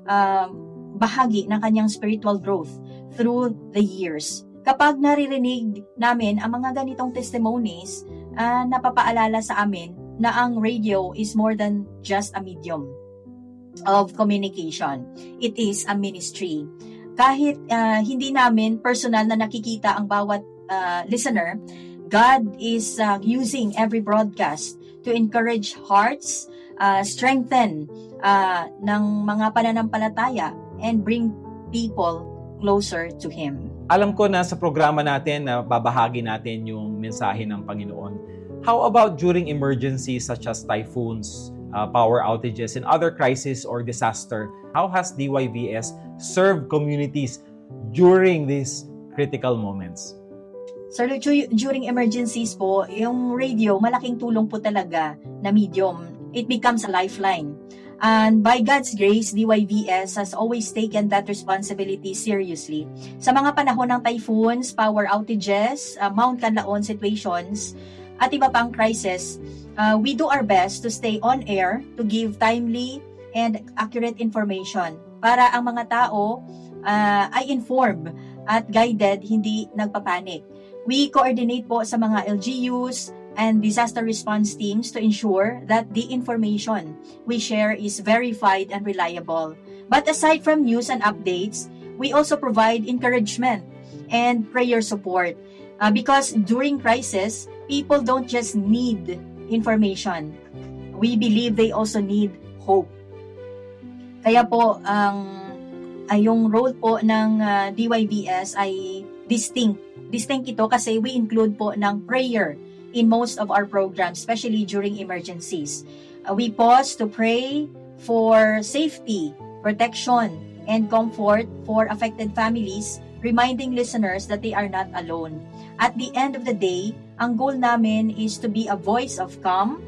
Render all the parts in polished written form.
bahagi ng kanyang spiritual growth through the years. Kapag naririnig namin ang mga ganitong testimonies, napapaalala sa amin na ang radio is more than just a medium of communication. It is a ministry. Kahit hindi namin personal na nakikita ang bawat listener, God is using every broadcast to encourage hearts, strengthen ng mga pananampalataya, and bring people closer to Him. Alam ko na sa programa natin na babahagi natin yung mensahe ng Panginoon. How about during emergencies such as typhoons, power outages, and other crises or disaster? How has DYVS served communities during these critical moments? So, during emergencies po, yung radio, malaking tulong po talaga na medium. It becomes a lifeline. And by God's grace, DYVS has always taken that responsibility seriously. Sa mga panahon ng typhoons, power outages, Mount Canlaon situations, at iba pang crisis, we do our best to stay on air to give timely and accurate information para ang mga tao ay informed at guided, hindi nagpapanik. We coordinate po sa mga LGUs and disaster response teams to ensure that the information we share is verified and reliable. But aside from news and updates, we also provide encouragement and prayer support. Because during crisis, people don't just need information. We believe they also need hope. Kaya po, yung role po ng DYVS ay distinct. Distinct ito kasi we include po ng prayer in most of our programs, especially during emergencies. We pause to pray for safety, protection, and comfort for affected families, reminding listeners that they are not alone. At the end of the day, ang goal namin is to be a voice of calm,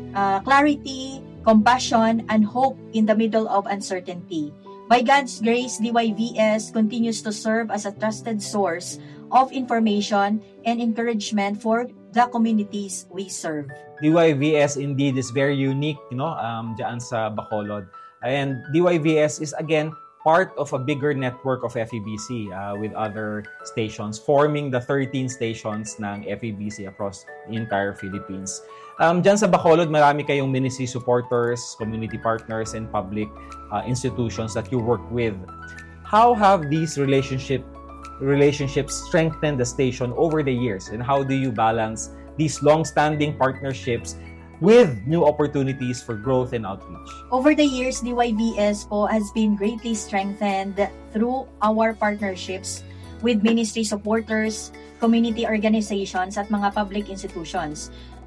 clarity, compassion, and hope in the middle of uncertainty. By God's grace, DYVS continues to serve as a trusted source of information and encouragement for the communities we serve. DYVS indeed is very unique, dyan sa Bacolod. And DYVS is again part of a bigger network of FEBC with other stations, forming the 13 stations ng FEBC across the entire Philippines. Dyan sa Bacolod, marami kayong ministry supporters, community partners, and public institutions that you work with. How have these relationships strengthened the station over the years, and how do you balance these long-standing partnerships with new opportunities for growth and outreach? Over the years, DYVS po has been greatly strengthened through our partnerships with ministry supporters, community organizations, at mga public institutions.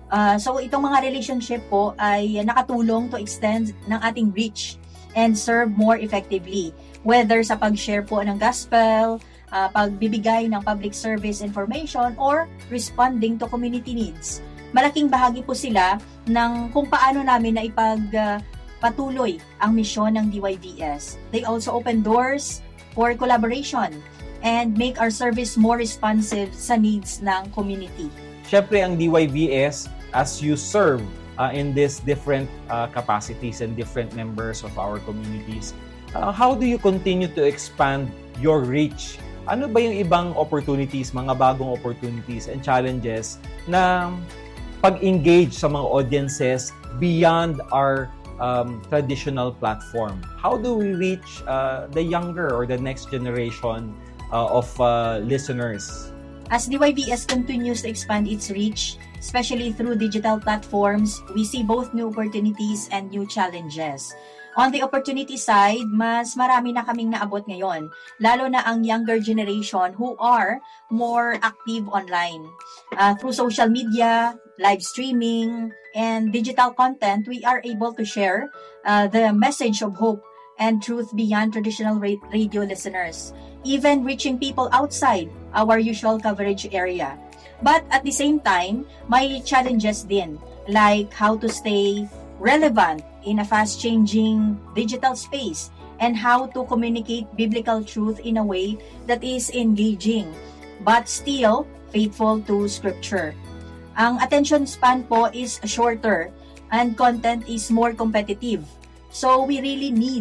So itong mga relationship po ay nakatulong to extend ng ating reach and serve more effectively, whether sa pag-share po ng gospel, pagbibigay ng public service information, or responding to community needs. Malaking bahagi po sila ng kung paano namin na ipagpatuloy ang misyon ng DYVS. They also open doors for collaboration and make our service more responsive sa needs ng community. Siyempre, ang DYVS, as you serve in these different capacities and different members of our communities, how do you continue to expand your reach? Ano ba yung ibang opportunities, mga bagong opportunities and challenges na pag-engage sa mga audiences beyond our traditional platform? How do we reach the younger or the next generation of listeners? As DYVS continues to expand its reach, especially through digital platforms, we see both new opportunities and new challenges. On the opportunity side, mas marami na kaming naabot ngayon, lalo na ang younger generation who are more active online. Through social media, live streaming, and digital content, we are able to share the message of hope and truth beyond traditional radio listeners, even reaching people outside our usual coverage area. But at the same time, may challenges din, like how to stay relevant in a fast-changing digital space, and how to communicate biblical truth in a way that is engaging, but still faithful to Scripture. Ang attention span po is shorter, and content is more competitive. So we really need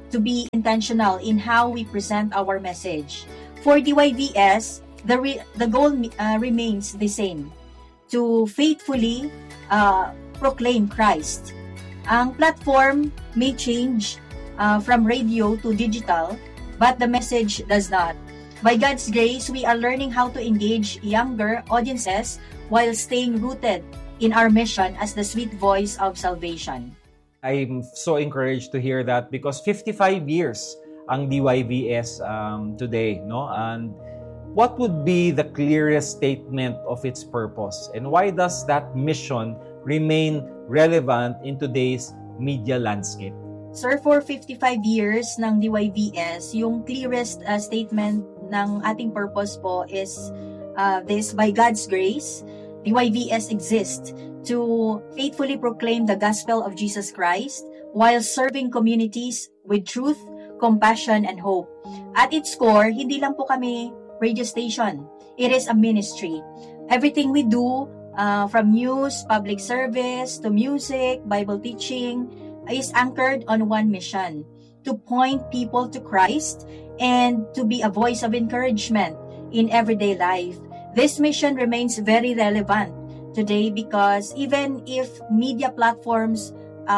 to be intentional in how we present our message. For DYVS, the goal remains the same, to faithfully proclaim Christ. Ang platform may change from radio to digital, but the message does not. By God's grace, we are learning how to engage younger audiences while staying rooted in our mission as the sweet voice of salvation. I'm so encouraged to hear that because 55 years ang DYVS today, no? And what would be the clearest statement of its purpose? And why does that mission remain relevant in today's media landscape? Sir, for 55 years ng DYVS, yung clearest statement ng ating purpose po is this: by God's grace, DYVS exists to faithfully proclaim the gospel of Jesus Christ while serving communities with truth, compassion, and hope. At its core, hindi lang po kami radio station. It is a ministry. Everything we do, from news, public service, to music, Bible teaching, is anchored on one mission: to point people to Christ and to be a voice of encouragement in everyday life. This mission remains very relevant today because even if media platforms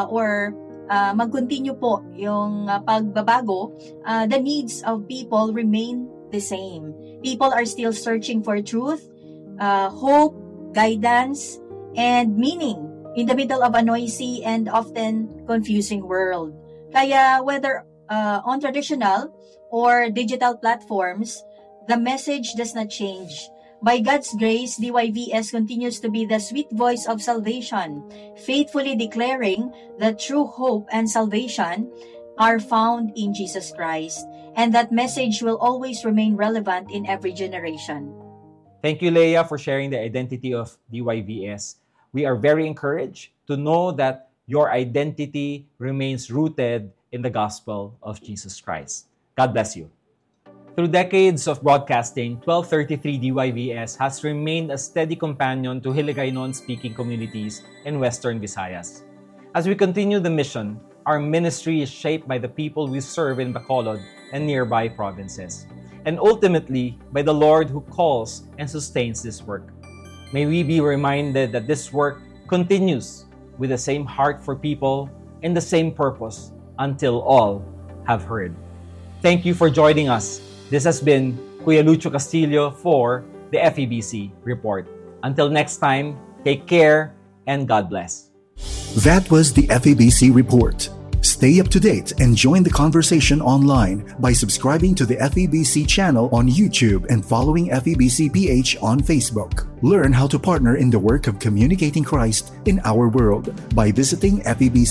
mag-continue po yung pagbabago, the needs of people remain the same. People are still searching for truth, hope, guidance, and meaning in the middle of a noisy and often confusing world. Kaya whether on traditional or digital platforms, the message does not change. By God's grace, DYVS continues to be the sweet voice of salvation, faithfully declaring that true hope and salvation are found in Jesus Christ, and that message will always remain relevant in every generation. Thank you, Leia, for sharing the identity of DYVS. We are very encouraged to know that your identity remains rooted in the gospel of Jesus Christ. God bless you. Through decades of broadcasting, 1233 DYVS has remained a steady companion to Hiligaynon-speaking communities in Western Visayas. As we continue the mission, our ministry is shaped by the people we serve in Bacolod and nearby provinces, and ultimately by the Lord who calls and sustains this work. May we be reminded that this work continues with the same heart for people and the same purpose until all have heard. Thank you for joining us. This has been Kuya Lucho Castillo for the FEBC Report. Until next time, take care and God bless. That was the FEBC Report. Stay up to date and join the conversation online by subscribing to the FEBC channel on YouTube and following FEBC PH on Facebook. Learn how to partner in the work of communicating Christ in our world by visiting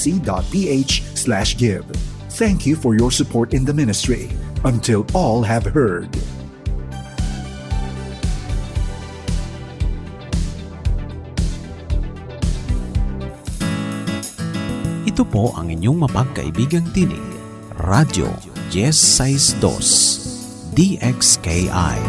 febc.ph/give. Thank you for your support in the ministry. Until all have heard. Ito po ang inyong mapagkaibigang tinig, Radyo Yes 62, DXKI.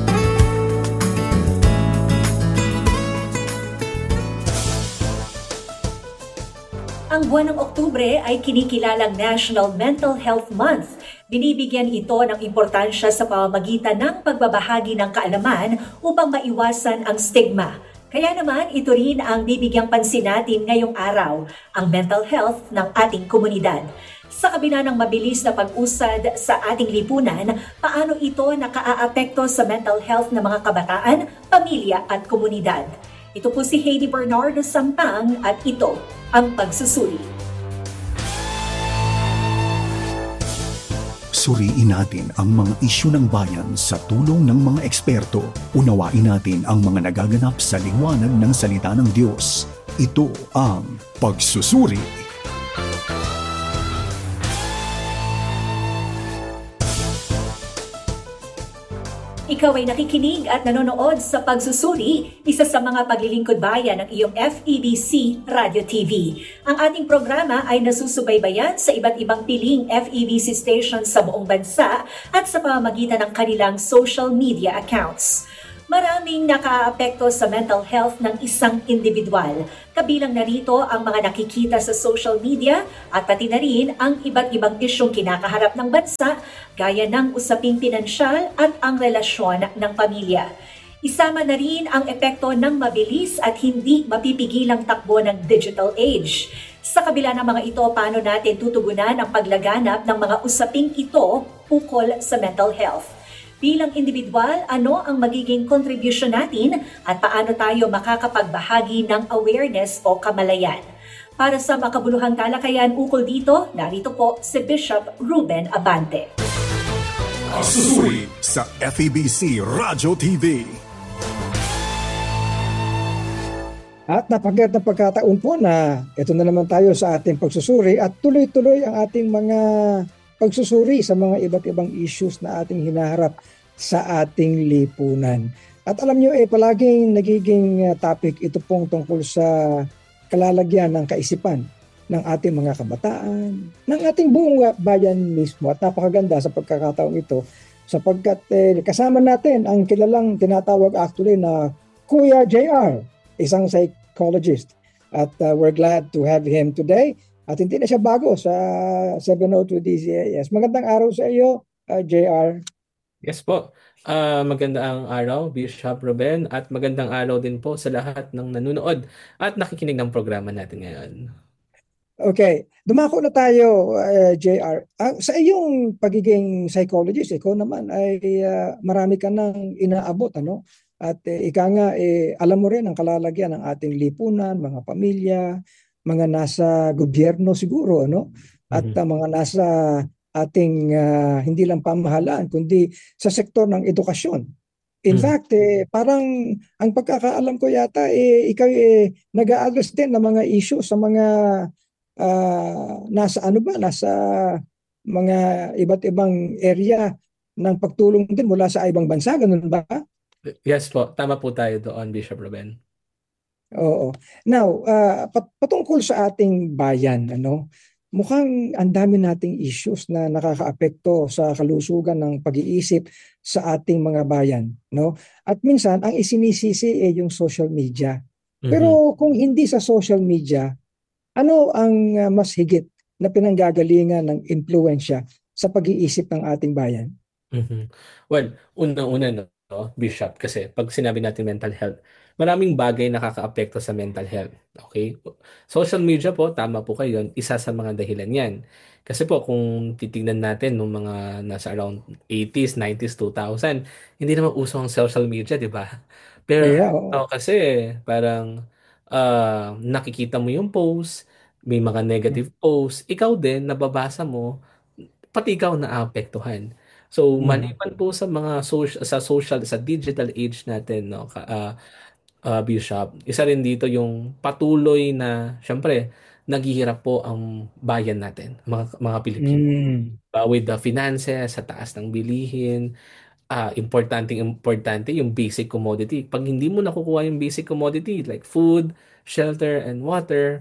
Ang buwan ng Oktubre ay kinikilalang National Mental Health Month. Binibigyan ito ng importansya sa pamamagitan ng pagbabahagi ng kaalaman upang maiwasan ang stigma. Kaya naman, ito rin ang bibigyang pansin natin ngayong araw, ang mental health ng ating komunidad. Sa kabila ng mabilis na pag-usad sa ating lipunan, paano ito nakaaapekto sa mental health ng mga kabataan, pamilya at komunidad? Ito po si Heidi Bernardo Sampang at ito ang Pagsusuri. Suriin natin ang mga isyu ng bayan sa tulong ng mga eksperto. Unawain natin ang mga nagaganap sa liwanag ng salita ng Diyos. Ito ang Pagsusuri. Ikaw ay nakikinig at nanonood sa Pagsusuri, isa sa mga paglilingkod bayan ng iyong FEBC Radio TV. Ang ating programa ay nasusubaybayan sa iba't ibang piling FEBC stations sa buong bansa at sa pamamagitan ng kanilang social media accounts. Maraming nakaapekto sa mental health ng isang individual. Kabilang narito ang mga nakikita sa social media at pati na rin ang iba't ibang isyong kinakaharap ng bansa gaya ng usaping pinansyal at ang relasyon ng pamilya. Isama na rin ang epekto ng mabilis at hindi mapipigilang takbo ng digital age. Sa kabila ng mga ito, paano natin tutugunan ang paglaganap ng mga usaping ito ukol sa mental health? Bilang individual, ano ang magiging contribution natin at paano tayo makakapagbahagi ng awareness o kamalayan? Para sa makabuluhang talakayan ukol dito, narito po si Bishop Ruben Abante. Susuri sa FEBC Radio TV. At napagkat na pagkataon po na ito na naman tayo sa ating pagsusuri at tuloy-tuloy ang ating mga pagsusuri sa mga iba't ibang issues na ating hinaharap sa ating lipunan. At alam nyo palaging nagiging topic ito pong tungkol sa kalalagyan ng kaisipan ng ating mga kabataan, ng ating buong bayan mismo. At napakaganda sa pagkakataong ito sapagkat kasama natin ang kilalang tinatawag actually na Kuya JR, isang psychologist. At we're glad to have him today. At hindi na siya bago sa 702 DCAS. Magandang araw sa iyo, JR. Yes po. Magandang araw, Bishop Ruben, at magandang araw din po sa lahat ng nanonood at nakikinig ng programa natin ngayon. Okay, dumako na tayo, JR. Sa iyong pagiging psychologist, ikaw naman ay marami ka nang inaabot, ano? At ika nga, alam mo rin ang kalalagyan ng ating lipunan, mga pamilya, mga nasa gobyerno siguro, ano? At mga nasa ating hindi lang pamahalaan, kundi sa sektor ng edukasyon. In fact, parang ang pagkakaalam ko yata, ikaw nag-a-address din ng mga issue sa mga nasa mga iba't ibang area ng pagtulong din mula sa ibang bansa, ganun ba? Yes po, tama po tayo doon, Bishop Ruben. Oo. Now, patungkol sa ating bayan, ano, mukhang ang dami nating issues na nakakaapekto sa kalusugan ng pag-iisip sa ating mga bayan, no? At minsan ang isinisisi yung social media. Pero kung hindi sa social media, ano ang mas higit na pinanggagalingan ng impluwensya sa pag-iisip ng ating bayan? Well, unang-una, no, Bishop, kasi pag sinabi natin mental health, maraming bagay nakakaapekto sa mental health. Okay? Social media po, tama po kayo, isa sa mga dahilan yan. Kasi po, kung titignan natin nung mga nasa around 80s, 90s, 2000, hindi naman uso ang social media, di ba? Pero kasi parang nakikita mo yung post, may mga negative posts, ikaw din, nababasa mo, pati ikaw naapektuhan. So, maliban po sa mga social, sa digital age natin, no, Bishop, isa rin dito yung patuloy na, syempre, naghihirap po ang bayan natin, mga Pilipino. With the finances, sa taas ng bilihin, importante yung basic commodity. Pag hindi mo nakukuha yung basic commodity like food, shelter, and water,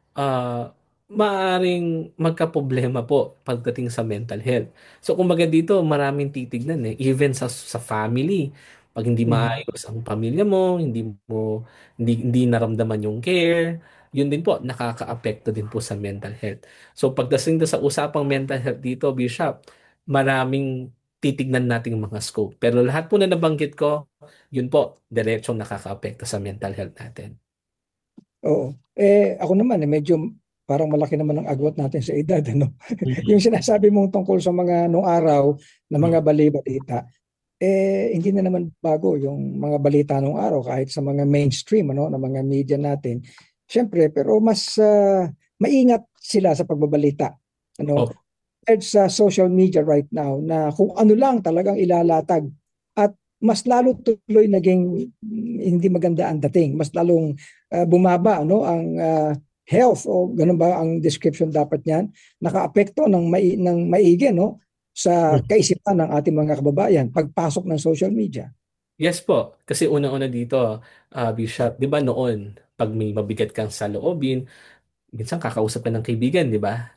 maaring magkaproblema po pagdating sa mental health. So kumbaga dito, maraming titignan even sa family. Pag hindi maayos ang pamilya mo, hindi naramdaman yung care, yun din po nakakaapekto din po sa mental health. So pagdating sa usapang mental health dito, Bishop, maraming titignan nating mga scope. Pero lahat po na nabanggit ko, yun po, diretsong nakakaapekto sa mental health natin. Oo. Ako naman, medyo parang malaki naman ang agwat natin sa edad, ano? Yung sinasabi mong tungkol sa mga nung araw na mga bali-balita, hindi na naman bago yung mga balita nung araw kahit sa mga mainstream, ano, na mga media natin. Siyempre, pero mas maingat sila sa pagbabalita, ano? Sa social media right now na kung ano lang talagang ilalatag at mas lalo tuloy naging hindi maganda ang dating, mas lalong bumaba, ano, ang health o ganun ba ang description dapat niyan, nakaapekto ng maigi, no, sa kaisipan ng ating mga kababayan pagpasok ng social media. Yes po, kasi una-una dito, Bishop, 'di ba noon pag may mabigat kang saloobin, minsan kakausap ka ng kaibigan, 'di ba?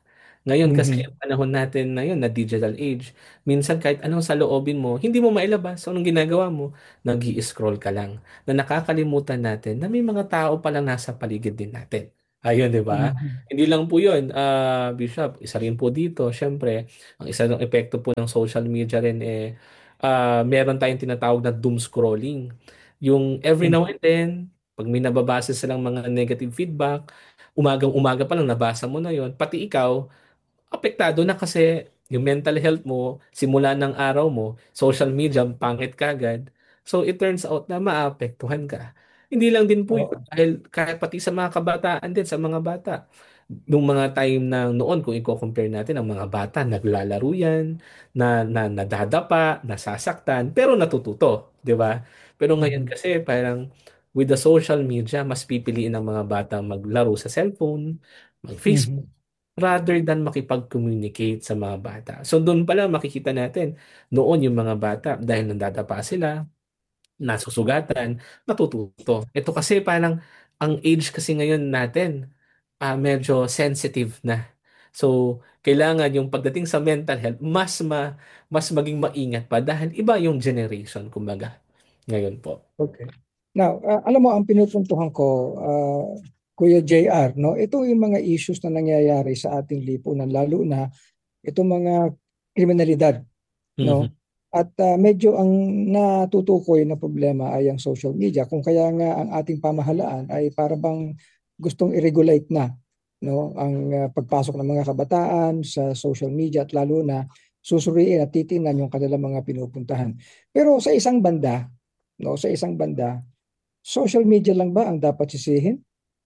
Ngayon kasi Mhm. yung panahon natin na yun, na digital age, minsan kahit anong saloobin mo, hindi mo mailabas. So, anong ginagawa mo? Nag-i-scroll ka lang. Na nakakalimutan natin na may mga tao palang nasa paligid din natin. Ayun, di ba? Mhm. Hindi lang po yun, Bishop. Isa rin po dito, syempre, ang isa ng epekto po ng social media rin meron tayong tinatawag na doom scrolling. Yung every now and then, pag may nababasa silang mga negative feedback, umagang-umaga pa lang nabasa mo na yon, pati ikaw, apektado na kasi yung mental health mo, simula ng araw mo, social media, pangit kagad. So it turns out na maapektuhan ka. Hindi lang din po yun, Oo. dahil kahit pati sa mga kabataan din, sa mga bata. Nung mga time na noon, kung i-compare natin, ang mga bata, naglalaro yan, na nadadapa, nasasaktan, pero natututo, di ba? Pero ngayon Mhm. kasi parang with the social media, mas pipiliin ng mga bata maglaro sa cellphone, mag-Facebook, Mhm. rather than makipag-communicate sa mga bata. So doon pala makikita natin, noon yung mga bata, dahil nandadapa sila, nasusugatan, natututo. Ito kasi parang ang age kasi ngayon natin, medyo sensitive na. So, kailangan yung pagdating sa mental health, mas maging maingat pa dahil iba yung generation, kumbaga. Ngayon po. Okay. Now, alam mo, ang pinupuntuhan ko, Kuya JR, no, ito yung mga issues na nangyayari sa ating lipunan, lalo na itong mga kriminalidad, Mhm. no? At medyo ang natutukoy na problema ay ang social media. Kung kaya nga ang ating pamahalaan ay para bang gustong i-regulate na, no, ang pagpasok ng mga kabataan sa social media at lalo na susuriin at titingnan yung kanilang mga pinupuntahan. Pero sa isang banda, no, sa isang banda, social media lang ba ang dapat sisihin?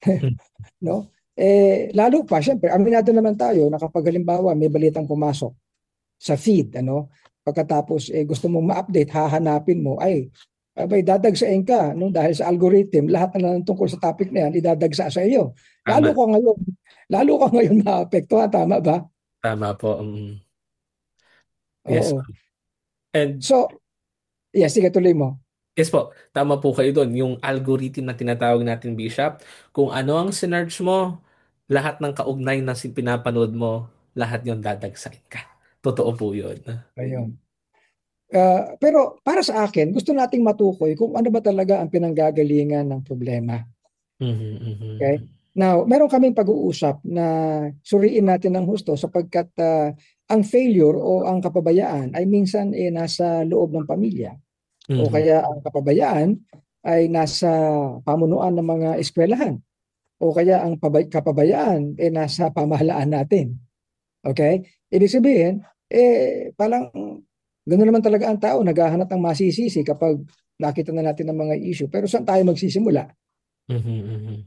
No? Lalo pa, syempre, aminado naman tayo na kapag halimbawa may balitang pumasok sa feed, ano, pagkatapos gusto mong ma-update, hahanapin mo, ay, abay, dadagsain ka, no? Dahil sa algorithm, lahat na lang tungkol sa topic na yan, idadagsa sa iyo. Lalo Tama. ka ngayon, lalo ka ngayon maapektuhan, tama ba? Tama po. Yes. Oo. And So, yes, sige, tuloy mo. yes po, tama po kayo doon. Yung algorithm na tinatawag natin, Bishop, kung ano ang sinearch mo, lahat ng kaugnay na pinapanood mo, lahat yon dadagsain ka. Totoo po yun. Ayun. Pero para sa akin, gusto nating matukoy kung ano ba talaga ang pinanggagalingan ng problema. Mhm, Okay? mhm. Now, meron kaming pag-uusap na suriin natin ng husto sapagkat ang failure o ang kapabayaan ay minsan nasa loob ng pamilya o Mhm. kaya ang kapabayaan ay nasa pamunuan ng mga eskwelahan o kaya ang kapabayaan ay nasa pamahalaan natin. Okay? Ibig sabihin, parang gano'n naman talaga ang tao, naghahanap ng masisisi kapag nakita na natin ng mga issue. Pero saan tayo magsisimula? Mhm, mhm.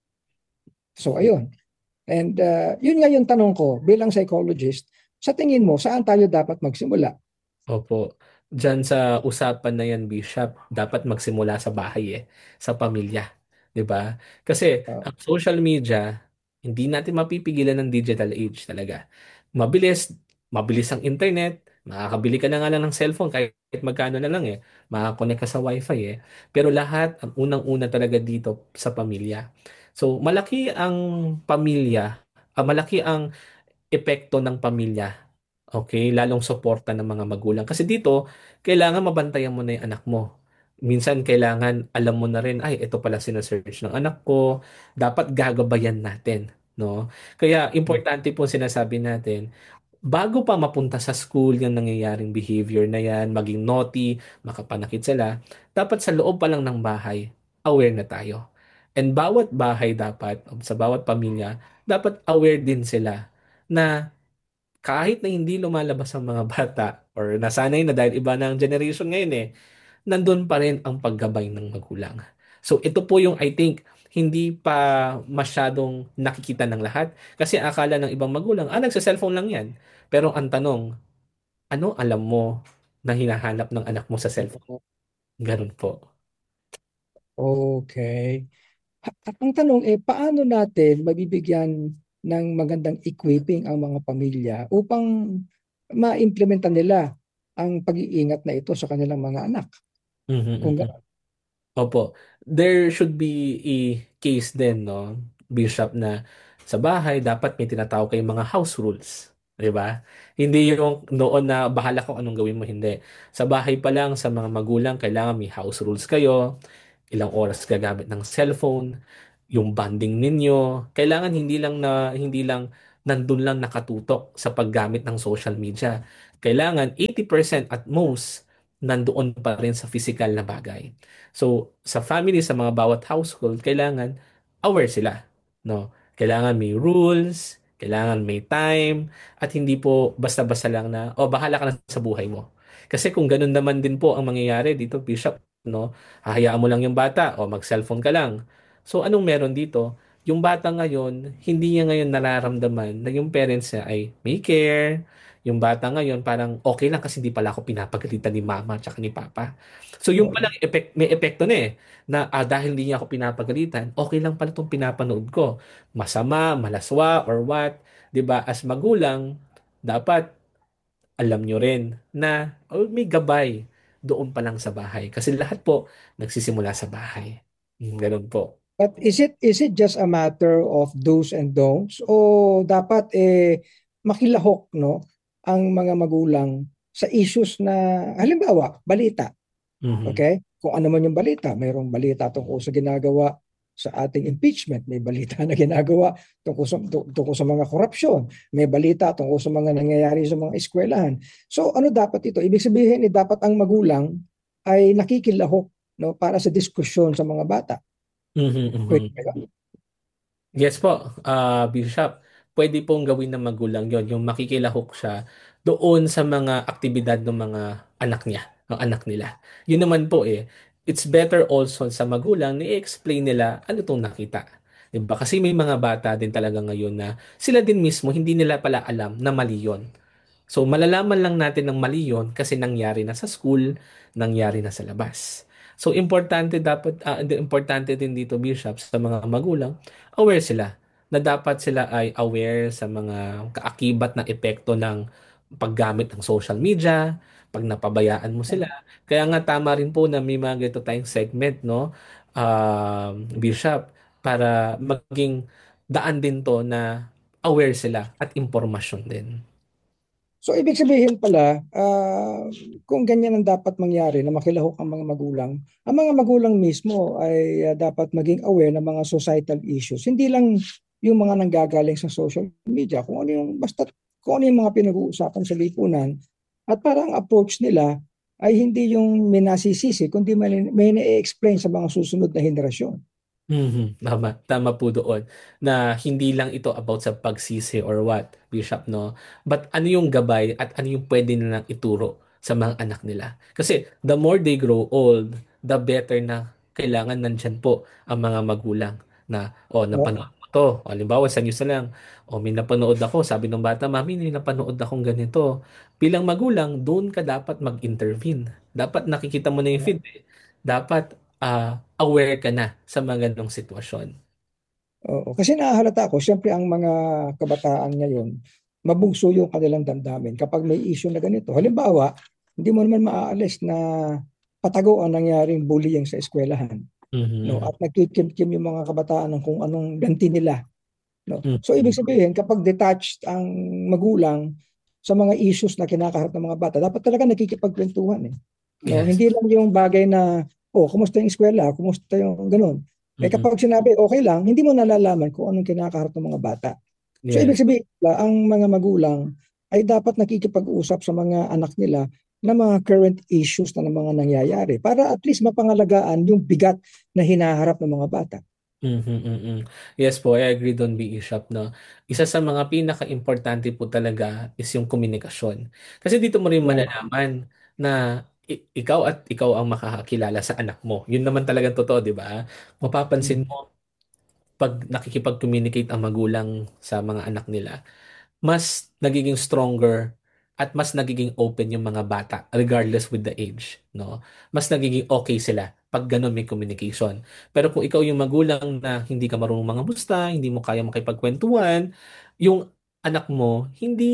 So, ayun. And yun nga yung tanong ko bilang psychologist, sa tingin mo, saan tayo dapat magsimula? Opo. Diyan sa usapan na yan, Bishop, dapat magsimula sa bahay sa pamilya. 'Di ba? Kasi Uh, ang social media, hindi natin mapipigilan ng digital age talaga. Mabilis, mabilis ang internet, makakabili ka na nga lang ng cellphone kahit magkano na lang Makakonect ka sa wifi Pero lahat, ang unang-una talaga dito sa pamilya. So, malaki ang pamilya, malaki ang epekto ng pamilya. Okay, lalong suporta ng mga magulang. Kasi dito, kailangan mabantayan mo na yung anak mo. Minsan, kailangan alam mo na rin, ay, ito pala sinesearch ng anak ko. Dapat gagabayan natin. No? Kaya, importante po sinasabi natin, bago pa mapunta sa school yung nangyayaring behavior na yan, maging naughty, makapanakit sila, dapat sa loob pa lang ng bahay, aware na tayo. And bawat bahay dapat, sa bawat pamilya, dapat aware din sila na kahit na hindi lumalabas ang mga bata or nasanay na dahil iba na ang generation ngayon nandun pa rin ang paggabay ng magulang. So ito po yung I think hindi pa masyadong nakikita ng lahat kasi akala ng ibang magulang, nagsa-cellphone lang yan. Pero ang tanong, ano alam mo na hinahanap ng anak mo sa cellphone? Ganun po. okay. At ang tanong paano natin mabibigyan ng magandang equipping ang mga pamilya upang ma-implementan nila ang pag-iingat na ito sa kanilang mga anak? Mhm, Kung mhm. Opo. There should be a case din, no, Bishop, na Sa bahay, dapat may tinatawag kayong mga house rules. Di ba? Hindi yung noon na bahala kung anong gawin mo, hindi. Sa bahay pa lang, sa mga magulang, kailangan may house rules kayo, ilang oras gagamit ng cellphone, yung bonding ninyo. Kailangan hindi lang nandun lang nakatutok sa paggamit ng social media. Kailangan 80% at most nandoon pa rin sa physical na bagay. So, sa family, sa mga bawat household, kailangan aware sila, no? Kailangan may rules, kailangan may time, at hindi po basta-basta lang na, oh, bahala ka na sa buhay mo. Kasi kung ganun naman din po ang mangyayari dito, Bishop, no? Hahayaan mo lang yung bata o mag-cellphone ka lang. So anong meron dito? Yung bata ngayon, hindi niya ngayon nararamdaman na yung parents niya ay may care. Yung bata ngayon parang okay lang kasi hindi pala ako pinapagalitan ni mama at ni papa. So yung palang may epekto na na dahil hindi niya ako pinapagalitan, okay lang pala itong pinapanood ko. Masama, malaswa, or what. 'Di ba? As magulang, dapat alam nyo rin na may gabay doon pa lang sa bahay. Kasi lahat po nagsisimula sa bahay. Ganun po. But is it just a matter of do's and don'ts o dapat makilahok, no, ang mga magulang sa issues na halimbawa balita, Mhm. okay? Kung ano man yung balita, mayroong balita tungkol sa ginagawa sa ating impeachment, may balita na ginagawa tungkol sa mga korupsyon, may balita tungkol sa mga nangyayari sa mga eskwelahan. So ano dapat ito? Ibig sabihin dapat ang magulang ay nakikilahok, no, para sa diskusyon sa mga bata. Mhm, Pwede mhm. ba? Yes po, Bishop. Pwede pong gawin ng magulang yon, yung makikilahok siya doon sa mga aktibidad ng mga anak niya, ng anak nila. Yun naman po it's better also sa magulang na i-explain nila ano itong nakita. Diba? Kasi may mga bata din talaga ngayon na sila din mismo hindi nila pala alam na mali yun. So malalaman lang natin ng mali yun kasi nangyari na sa school, nangyari na sa labas. So importante din dito, Bishop, sa mga magulang, aware sila na dapat sila ay aware sa mga kaakibat na epekto ng paggamit ng social media, pag napabayaan mo sila. Kaya nga tama rin po na may mga ganito tayong segment, no, Bishop, para maging daan din to na aware sila at impormasyon din. So ibig sabihin pala, kung ganyan ang dapat mangyari na makilahok ang mga magulang mismo ay dapat maging aware ng mga societal issues. Hindi lang yung mga nanggagaling sa social media, kung ano yung mga pinag-uusapan sa lipunan, at parang approach nila ay hindi yung minasisisi, kundi may na-explain sa mga susunod na henerasyon. Mhm, tama. Tama po doon na hindi lang ito about sa pagsisi or what, Bishop, no? But ano yung gabay at ano yung pwede nilang ituro sa mga anak nila. Kasi the more they grow old, the better na kailangan nandyan po ang mga magulang na, No? napanood mo to. O, halimbawa, sa news na lang, may napanood ako. Sabi ng bata, Mami, may napanood akong ganito. Bilang magulang, doon ka dapat mag-intervene. Dapat nakikita mo na yung feed. Dapat aware ka na sa mga ganong sitwasyon. Oo, kasi nahahalata ako, siyempre ang mga kabataan ngayon, mabugso yung kanilang damdamin kapag may issue na ganito. Halimbawa, hindi mo naman maaalis na patago ang nangyaring bullying sa eskwelahan. No? Mhm. At nagkikimkim yung mga kabataan ng kung anong ganti nila. No? So ibig Mhm. sabihin, kapag detached ang magulang sa mga issues na kinakaharap ng mga bata, dapat talaga nakikipagkwentuhan. No? Yes. Hindi lang yung bagay na, kumusta yung eskwela, kumusta yung ganun. Mhm. Kapag sinabi, okay lang, hindi mo nalalaman kung anong kinakaharap ng mga bata. So ibig Yes. sabihin, ang mga magulang ay dapat nakikipag-usap sa mga anak nila na mga current issues na ng mga nangyayari para at least mapangalagaan yung bigat na hinaharap ng mga bata. Mhm, mhm. Yes po, I agree doon, Bishop, no. Isa sa mga pinaka-importante po talaga is yung komunikasyon. Kasi dito mo rin Right. malalaman na ikaw at ikaw ang makakakilala sa anak mo. Yun naman talagang totoo, di ba? Mapapansin mo pag nakikipag-communicate ang magulang sa mga anak nila, mas nagiging stronger at mas nagiging open yung mga bata regardless with the age, no? Mas nagiging okay sila pag ganun may communication. Pero kung ikaw yung magulang na hindi ka marunong mga musta, hindi mo kaya makipagkwentuhan, yung anak mo,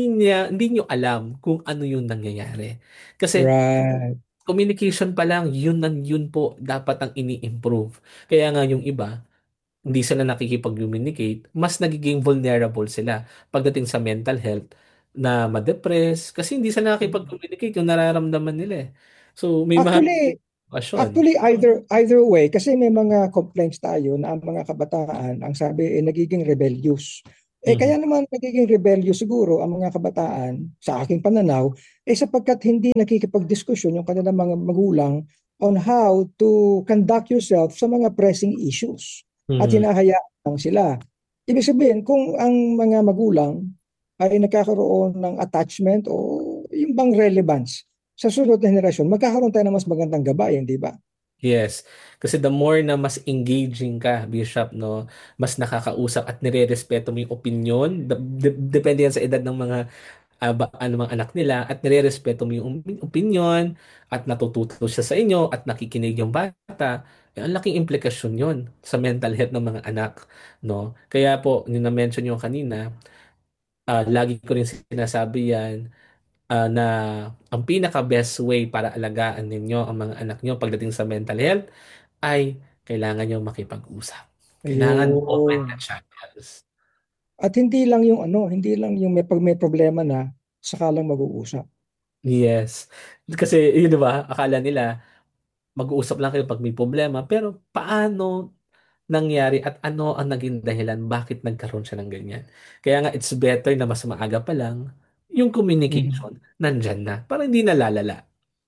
hindi niyo alam kung ano yung nangyayari. Kasi Right. communication pa lang, yun po dapat ang ini-improve. Kaya nga yung iba, hindi sila nakikipag-communicate, mas nagiging vulnerable sila pagdating sa mental health na ma-depress kasi hindi sila nakikipag-communicate yung nararamdaman nila eh. So may mga Actually, sitwasyon. Actually, either way, kasi may mga complaints tayo na ang mga kabataan, ang sabi, nagiging rebellious. Mhm. Kaya naman nagiging rebellious siguro ang mga kabataan, sa aking pananaw, sapagkat hindi nakikipagdiskusyon yung kanilang mga magulang on how to conduct yourself sa mga pressing issues. At Mhm. hinahayaan lang sila. Ibig sabihin, kung ang mga magulang ay nagkakaroon ng attachment o yung bang relevance sa sunod na henerasyon, magkakaroon tayo ng mas magandang gabayan, di ba? Yes. Kasi the more na mas engaging ka, Bishop, no, mas nakakausap at nirerespeto mo yung opinion. Depende yan sa edad ng mga ano mga anak nila at nirerespeto mo yung opinion at natututo siya sa inyo at nakikinig yung bata. Ang laking implikasyon yon sa mental health ng mga anak, no? Kaya po, yung na-mention nyo kanina, lagi ko rin sinasabi yan, na ang pinaka-best way para alagaan ninyo ang mga anak nyo pagdating sa mental health ay kailangan nyo makipag-usap. Kailangan open Ayun. the channels. At hindi lang yung hindi lang yung pag may problema na saka lang mag-uusap. Yes. Kasi, yun diba, akala nila, mag-uusap lang kayo pag may problema, pero paano nangyari at ano ang naging dahilan bakit nagkaroon siya ng ganyan. Kaya nga, it's better na mas maaga pa lang, yung Mhm. communication, nandyan na, para hindi nalalala.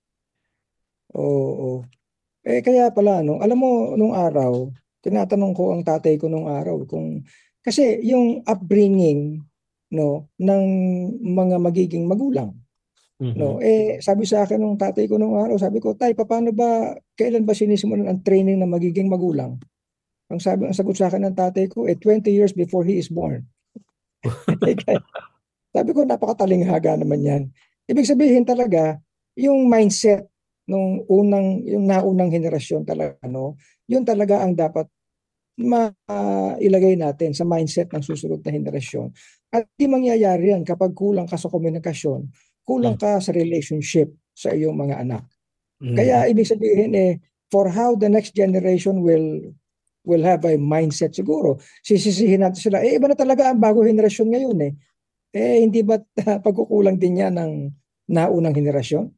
Oo. Kaya pala alam mo nung araw, tinatanong ko ang tatay ko nung araw kung kasi yung upbringing ng mga magiging magulang. Mhm. Sabi sa akin nung tatay ko nung araw, sabi ko, "Tay, paano ba kailan ba sinisimulan ang training ng magiging magulang?" Ang sagot sa akin ng tatay ko, 20 years before he is born. Sabi ko, napakatalinghaga naman yan. Ibig sabihin talaga, yung mindset yung naunang henerasyon talaga, yun talaga ang dapat mailagay natin sa mindset ng susunod na henerasyon. At di mangyayari yan kapag kulang ka sa komunikasyon, kulang Mhm. ka sa relationship sa iyong mga anak. Mhm. Kaya ibig sabihin for how the next generation will have a mindset siguro, sisisihin natin sila, iba na talaga ang bago henerasyon ngayon hindi ba't pagkukulang din yan ng naunang henerasyon?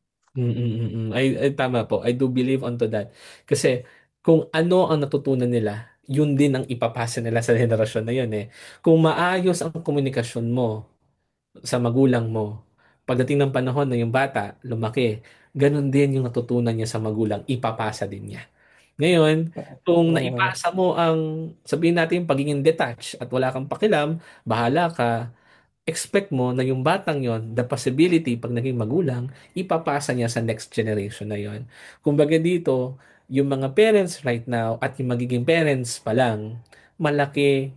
Ay, tama po. I do believe onto that. Kasi kung ano ang natutunan nila, yun din ang ipapasa nila sa henerasyon na yun eh. Kung maayos ang komunikasyon mo sa magulang mo, pagdating ng panahon na yung bata, lumaki, ganun din yung natutunan niya sa magulang, ipapasa din niya. Ngayon, kung Oo. naipasa mo ang, sabihin natin, pagiging detached at wala kang pakialam, bahala ka, expect mo na yung batang yon, the possibility, pag naging magulang, ipapasa niya sa next generation na yon. Kumbaga dito, yung mga parents right now at yung magiging parents pa lang, malaki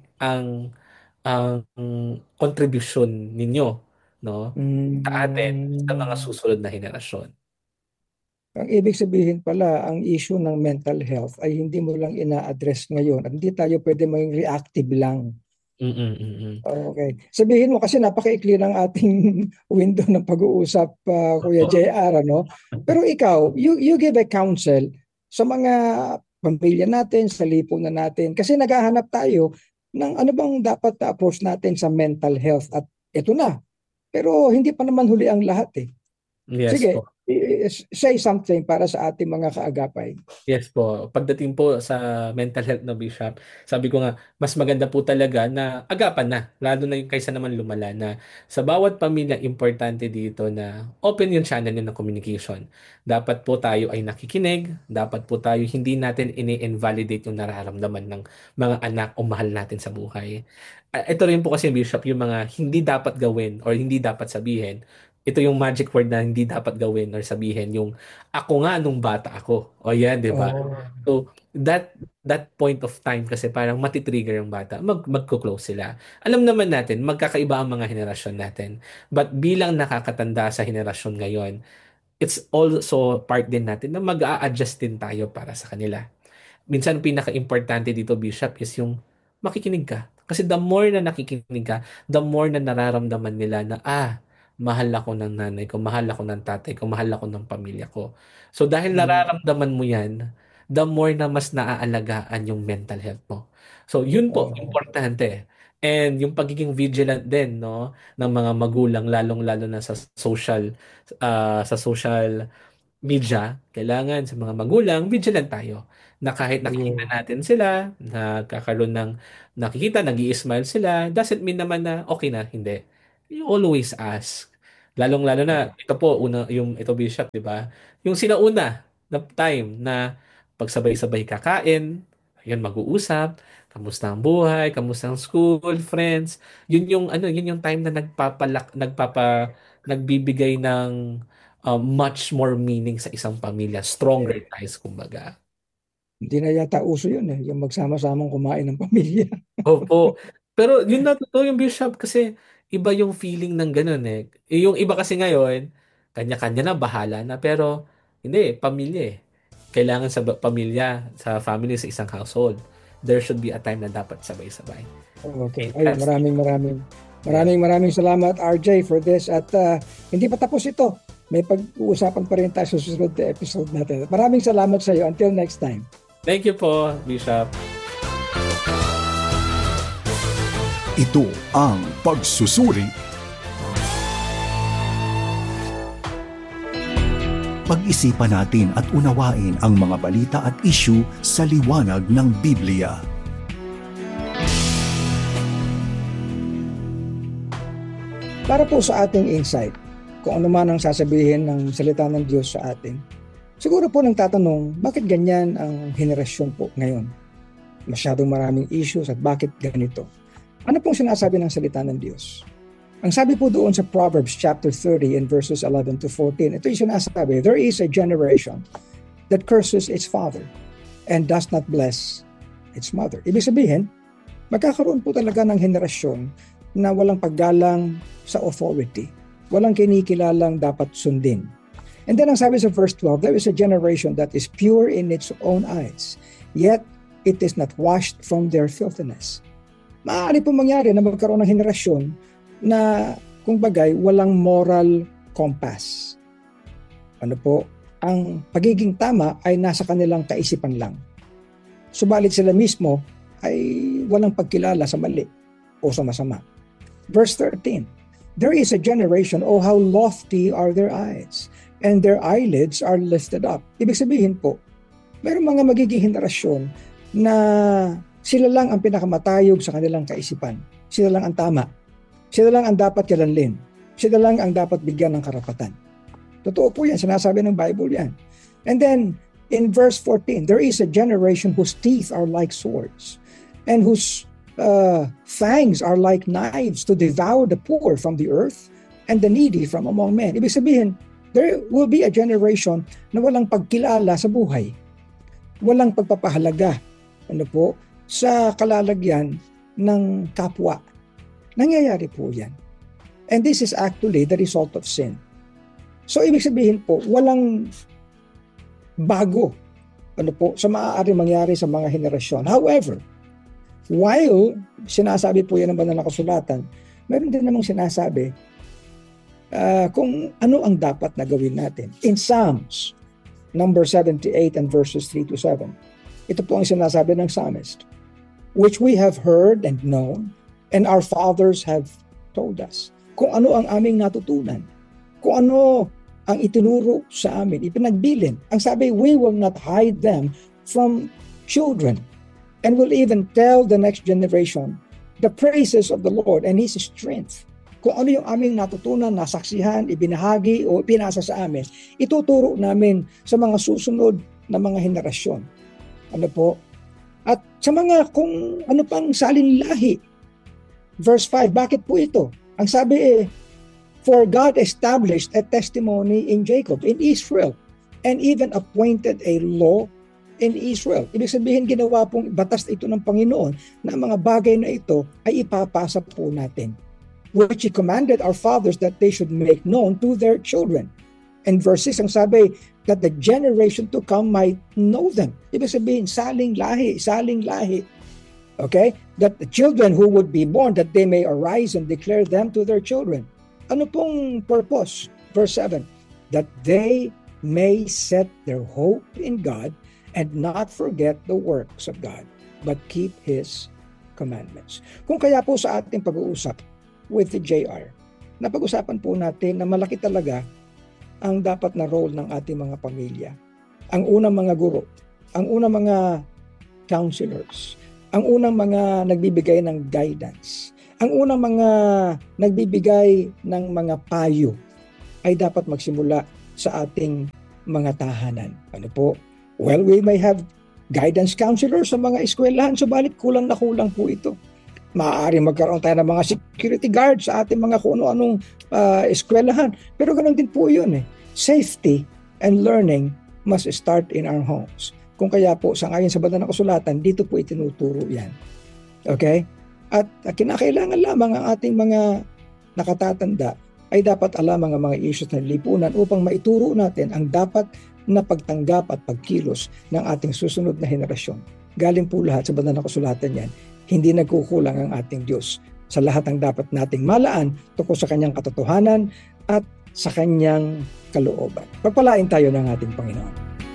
ang contribution ninyo, no? Sa atin, sa mga Mm. susunod na henerasyon. Ang ibig sabihin pala, ang issue ng mental health ay hindi mo lang ina-address ngayon at hindi tayo pwede maging reactive lang. Mm. Okay. Sabihin mo kasi napakaikli ng ating window ng pag-uusap, Kuya Opo. JR, ano? Pero ikaw, you give a counsel sa mga pamilya natin, sa lipunan natin. Kasi naghahanap tayo ng ano bang dapat na approach natin sa mental health. At ito na. Pero hindi pa naman huli ang lahat eh. Yes Sige, po. say something para sa ating mga kaagapay. Yes po. Pagdating po sa mental health na Bishop, sabi ko nga, mas maganda po talaga na agapan na, lalo na yung kaysa naman lumala na sa bawat pamilya, importante dito na open yung channel ng communication. Dapat po tayo ay nakikinig, dapat po tayo hindi natin ini-invalidate yung nararamdaman ng mga anak o mahal natin sa buhay. Ito rin po kasi Bishop, yung mga hindi dapat gawin or hindi dapat sabihin, ito yung magic word na hindi dapat gawin or sabihin, yung ako nga nung bata ako. O yan, 'di ba? Oh. So that point of time kasi parang matitrigger yung bata, magko-close sila. Alam naman natin magkakaiba ang mga henerasyon natin. But bilang nakakatanda sa henerasyon ngayon, it's also part din natin na mag-a-adjust din tayo para sa kanila. Minsan pinaka-importante dito, Bishop, is yung makikinig ka. Kasi the more na nakikinig ka, the more na nararamdaman nila na, mahal ako ng nanay ko, mahal ako ng tatay ko, mahal ako ng pamilya ko. So dahil Mm. nararamdaman mo yan, the more na mas naaalagaan yung mental health mo. So, yun po, importante. And yung pagiging vigilant din, no, ng mga magulang, lalong-lalo na sa social media, kailangan sa mga magulang, vigilant tayo. Na kahit nakikita natin sila, nakikita, nag-i-smile sila, doesn't mean naman na okay na, hindi. You always ask. Lalong-lalo na, ito po, ito Bishop, di ba? Yung sinauna na time na pagsabay-sabay kakain, yun mag-uusap, kamusta ang buhay, kamusta ang school, friends. Yun yung time na nagbibigay ng much more meaning sa isang pamilya, stronger ties, kumbaga. Hindi na yata uso yun yung magsama-samang kumain ng pamilya. Opo. Pero yun na totoo yung Bishop kasi iba yung feeling ng ganun eh. Yung iba kasi ngayon, kanya-kanya na, bahala na. Pero hindi, pamilya eh. Kailangan sa pamilya, sa family, sa isang household, there should be a time na dapat sabay-sabay. Okay. Ayun, maraming salamat RJ for this at hindi pa tapos ito. May pag-uusapan pa rin tayo sa susunod na episode natin. Maraming salamat sa iyo. Until next time. Thank you po, Bishop. Ito ang pagsusuri. Pag-isipan natin at unawain ang mga balita at issue sa liwanag ng Biblia. Para po sa ating insight, kung ano man ang sasabihin ng salita ng Diyos sa atin, siguro po nang tatanong, bakit ganyan ang henerasyon po ngayon? Masyadong maraming issues at bakit ganito? Ano pong sinasabi ng salita ng Diyos? Ang sabi po doon sa Proverbs chapter 30 and verses 11 to 14, ito yung sinasabi, there is a generation that curses its father and does not bless its mother. Ibig sabihin, magkakaroon po talaga ng henerasyon na walang paggalang sa authority. Walang kinikilalang dapat sundin. And then ang sabi sa verse 12, there is a generation that is pure in its own eyes, yet it is not washed from their filthiness. Maaari po mangyari na magkaroon ng henerasyon na kung bagay walang moral compass. Ano po? Ang pagiging tama ay nasa kanilang kaisipan lang. Subalit sila mismo ay walang pagkilala sa mali o sa masama. Verse 13, there is a generation, oh how lofty are their eyes, and their eyelids are lifted up. Ibig sabihin po, mayroong mga magiging henerasyon na sila lang ang pinakamatayog sa kanilang kaisipan. Sila lang ang tama. Sila lang ang dapat kilanlin. Sila lang ang dapat bigyan ng karapatan. Totoo po yan. Sinasabi ng Bible yan. And then, in verse 14, there is a generation whose teeth are like swords and whose fangs are like knives to devour the poor from the earth and the needy from among men. Ibig sabihin, there will be a generation na walang pagkilala sa buhay. Walang pagpapahalaga. Ano po? Sa kalalagyan ng kapwa. Nangyayari po yan. And this is actually the result of sin. So, ibig sabihin po, walang bago sa maaari mangyari sa mga henerasyon. However, while sinasabi po yan ng banal na kasulatan, meron din namang sinasabi kung ano ang dapat na gawin natin. In Psalms, number 78 and verses 3 to 7, ito po ang sinasabi ng psalmist, which we have heard and known, and our fathers have told us. Kung ano ang aming natutunan, kung ano ang itinuro sa amin, ipinagbilin. Ang sabi, we will not hide them from children, and will even tell the next generation the praises of the Lord and His strength. Kung ano yung aming natutunan, nasaksihan, ibinahagi o pinasa sa amin, ituturo namin sa mga susunod na mga henerasyon. Ano po? At sa mga kung ano pang salinlahi. Verse 5, bakit po ito? Ang sabi for God established a testimony in Jacob, in Israel, and even appointed a law in Israel. Ibig sabihin, ginawa pong batas ito ng Panginoon na mga bagay na ito ay ipapasa po natin, which He commanded our fathers that they should make known to their children. And verse 6, ang sabi, that the generation to come might know them. Ibig sabihin, saling lahi. Okay? That the children who would be born, that they may arise and declare them to their children. Ano pong purpose? Verse 7, that they may set their hope in God and not forget the works of God, but keep His commandments. Kung kaya po sa ating pag-uusap with the JR, napag-usapan po natin na malaki talaga ang dapat na role ng ating mga pamilya. Ang unang mga guro, ang unang mga counselors, ang unang mga nagbibigay ng guidance, ang unang mga nagbibigay ng mga payo ay dapat magsimula sa ating mga tahanan. Ano po? Well, we may have guidance counselors sa mga eskwelahan, subalit kulang na kulang po ito. Maaari magkaroon tayo ng mga security guards sa ating mga kung ano-anong eskwelahan. Pero ganoon din po yun eh. Safety and learning must start in our homes. Kung kaya po, sa ayon sa banal na kasulatan, dito po itinuturo yan. Okay? At kinakailangan lamang ang ating mga nakatatanda ay dapat alam ang mga issues ng lipunan upang maituro natin ang dapat na pagtanggap at pagkilos ng ating susunod na henerasyon. Galing po lahat sa banal na kasulatan yan. Hindi nagkukulang ang ating Diyos sa lahat ng dapat nating malaan tungkol sa kanyang katotohanan at sa kanyang kalooban. Pagpalain tayo ng ating Panginoon.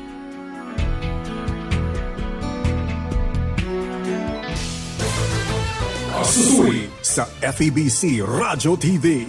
Susuri sa FEBC Radyo TV.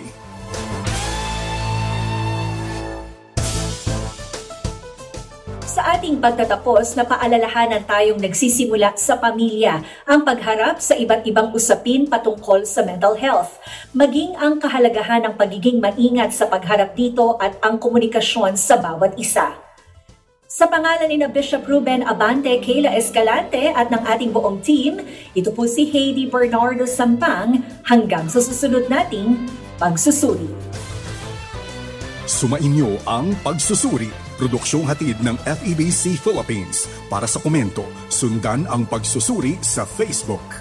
Sa ating pagtatapos, napaalalahanan tayong nagsisimula sa pamilya ang pagharap sa iba't ibang usapin patungkol sa mental health, maging ang kahalagahan ng pagiging maingat sa pagharap dito at ang komunikasyon sa bawat isa. Sa pangalan ni Bishop Ruben Abante, Kayla Escalante at ng ating buong team, ito po si Heidi Bernardo Sampang, hanggang sa susunod nating pagsusuri. Sumainyo ang Pagsusuri, produksyong hatid ng FEBC Philippines. Para sa komento, sundan ang Pagsusuri sa Facebook.